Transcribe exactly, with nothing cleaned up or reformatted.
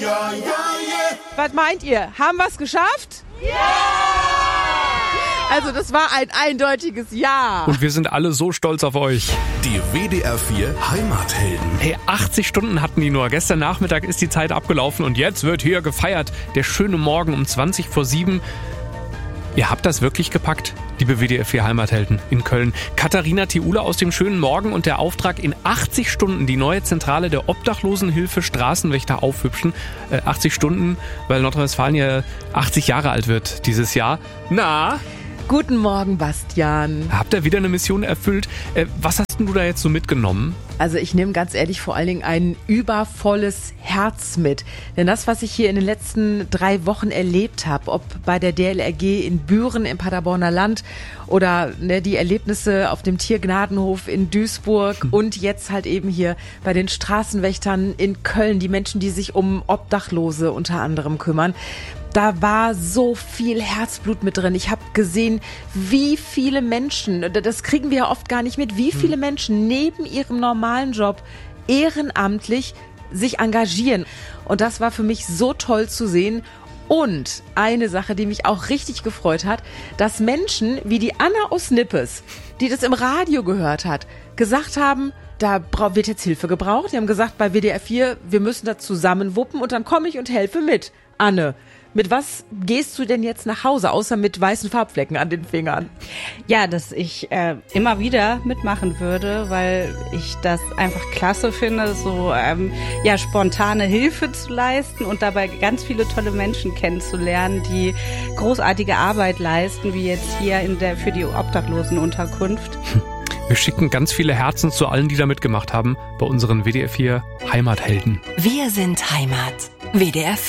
Ja, ja, yeah. Was meint ihr? Haben wir es geschafft? Ja! Also das war ein eindeutiges Ja. Und wir sind alle so stolz auf euch. Die W D R vier Heimathelden. Hey, achtzig Stunden hatten die nur. Gestern Nachmittag ist die Zeit abgelaufen und jetzt wird hier gefeiert. Der schöne Morgen um zwanzig vor sieben. Ihr habt das wirklich gepackt, liebe W D R vier Heimathelden in Köln. Katharina Thiule aus dem schönen Morgen und der Auftrag, in achtzig Stunden die neue Zentrale der Obdachlosenhilfe Straßenwächter aufhübschen. Äh, achtzig Stunden, weil Nordrhein-Westfalen ja achtzig Jahre alt wird dieses Jahr. Na? Guten Morgen, Bastian. Habt ihr wieder eine Mission erfüllt? Äh, was hast denn du da jetzt so mitgenommen? Also ich nehme ganz ehrlich vor allen Dingen ein übervolles Herz mit. Denn das, was ich hier in den letzten drei Wochen erlebt habe, ob bei der D L R G in Büren im Paderborner Land oder ne, die Erlebnisse auf dem Tiergnadenhof in Duisburg hm. und jetzt halt eben hier bei den Straßenwächtern in Köln, die Menschen, die sich um Obdachlose unter anderem kümmern. Da war so viel Herzblut mit drin. Ich habe gesehen, wie viele Menschen, das kriegen wir ja oft gar nicht mit, wie viele Menschen neben ihrem normalen Job ehrenamtlich sich engagieren. Und das war für mich so toll zu sehen. Und eine Sache, die mich auch richtig gefreut hat, dass Menschen wie die Anna aus Nippes, die das im Radio gehört hat, gesagt haben, da wird jetzt Hilfe gebraucht. Die haben gesagt, bei W D R vier, wir müssen das zusammen wuppen und dann komme ich und helfe mit. Anne, mit was gehst du denn jetzt nach Hause, außer mit weißen Farbflecken an den Fingern? Ja, dass ich äh, immer wieder mitmachen würde, weil ich das einfach klasse finde, so ähm, ja spontane Hilfe zu leisten und dabei ganz viele tolle Menschen kennenzulernen, die großartige Arbeit leisten, wie jetzt hier in der für die Obdachlosenunterkunft. Wir schicken ganz viele Herzen zu allen, die da mitgemacht haben, bei unseren W D R vier Heimathelden. Wir sind Heimat. W D R vier.